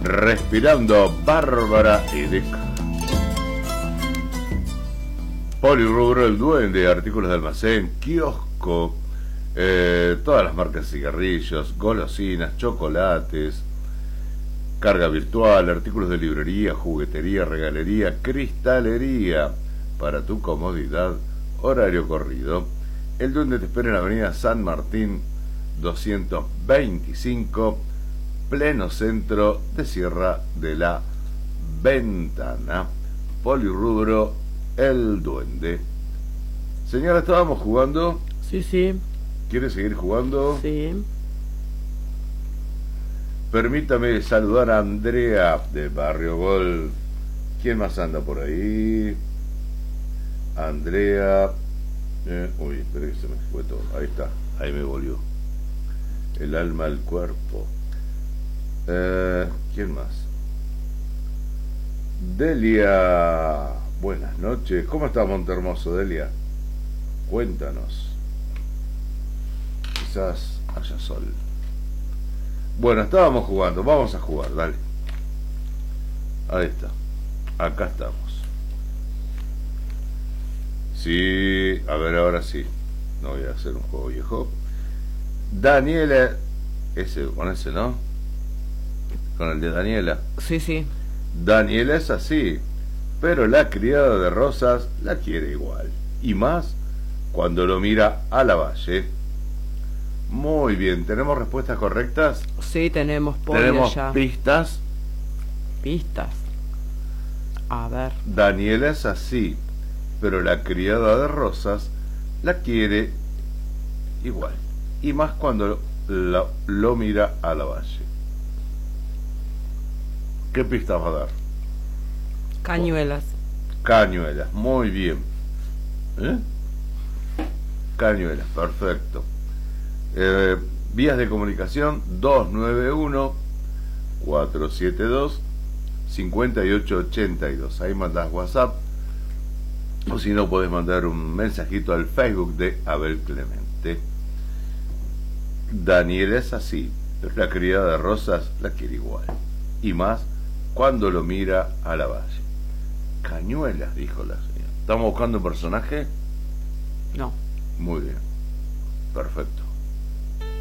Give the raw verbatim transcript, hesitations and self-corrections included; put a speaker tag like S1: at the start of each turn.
S1: Respirando, Bárbara Edec. Polirrubro, el duende, artículos de almacén, kiosco, eh, todas las marcas de cigarrillos, golosinas, chocolates, carga virtual, artículos de librería, juguetería, regalería, cristalería, para tu comodidad, horario corrido. El duende te espera en la avenida San Martín doscientos veinticinco, pleno centro de Sierra de la Ventana. Polirrubro, el duende. Señora, ¿estábamos jugando?
S2: Sí, sí.
S1: ¿Quiere seguir jugando?
S2: Sí.
S1: Permítame saludar a Andrea de Barrio Gol. ¿Quién más anda por ahí? Andrea. Eh, uy, espera que se me fue todo. Ahí está, ahí me volvió. El alma, el cuerpo. Eh, ¿Quién más? Delia. Buenas noches. ¿Cómo está Montehermoso, Delia? Cuéntanos. Quizás haya sol. Bueno, estábamos jugando. Vamos a jugar, dale. Ahí está. Acá estamos. Sí, a ver, ahora sí. No voy a hacer un juego viejo. Daniela. Ese, con ese, ¿no? Con el de Daniela.
S2: Sí, sí.
S1: Daniela es así, pero la criada de Rosas la quiere igual. Y más cuando lo mira a la Valle. Muy bien, ¿tenemos respuestas correctas?
S2: Sí, tenemos pollo
S1: ¿Tenemos
S2: ya.
S1: pistas?
S2: Pistas. A ver.
S1: Daniela es así, pero la criada de Rosas la quiere igual. Y más cuando lo, lo mira a la Valle. ¿Qué pistas va a dar?
S2: Cañuelas.
S1: Cañuelas, muy bien. ¿Eh? Cañuelas, perfecto. Eh, vías de comunicación dos nueve uno, cuatro siete dos, cinco ocho ocho dos. Ahí mandás WhatsApp, o si no podés mandar un mensajito al Facebook de Abel Clemente. Daniela es así, pero la criada de Rosas la quiere igual. Y más cuando lo mira a la Valle. Cañuelas, dijo la señora. ¿Estamos buscando un personaje?
S2: No.
S1: Muy bien. Perfecto.